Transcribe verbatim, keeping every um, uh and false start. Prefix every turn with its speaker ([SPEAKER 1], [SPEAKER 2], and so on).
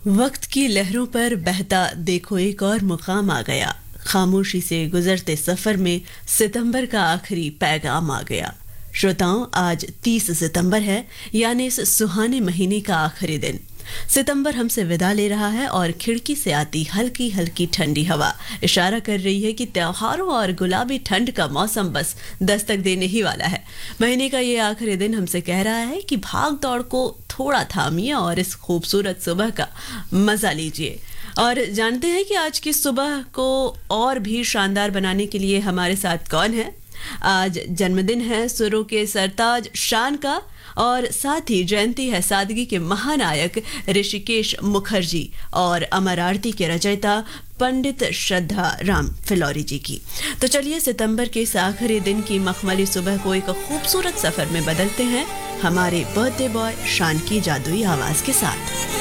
[SPEAKER 1] वक्त की लहरों पर बहता देखो एक और मुकाम आ गया। खामोशी से गुजरते सफर में सितंबर का आखिरी पैगाम आ गया। श्रोताओं, आज तीस सितंबर है, यानी इस सुहाने महीने का आखिरी दिन। सितंबर हमसे विदा ले रहा है और खिड़की से आती हल्की हल्की ठंडी हवा इशारा कर रही है कि त्योहारों और गुलाबी ठंड का मौसम बस दस्तक देने ही वाला है। महीने का ये आखिरी दिन हमसे कह रहा है कि भाग दौड़ को थोड़ा थामिए और इस खूबसूरत सुबह का मजा लीजिए। और जानते हैं कि आज की सुबह को और भी शानदार बनाने के लिए हमारे साथ कौन है। आज जन्मदिन है सुरों के सरताज शान का, और साथ ही जयंती है सादगी के महानायक ऋषिकेश मुखर्जी और अमर आरती के रचयिता पंडित श्रद्धा राम फिलौरी जी की। तो चलिए सितंबर के इस आखिरी दिन की मखमली सुबह को एक खूबसूरत सफर में बदलते हैं हमारे बर्थडे बॉय शान की जादुई आवाज के साथ।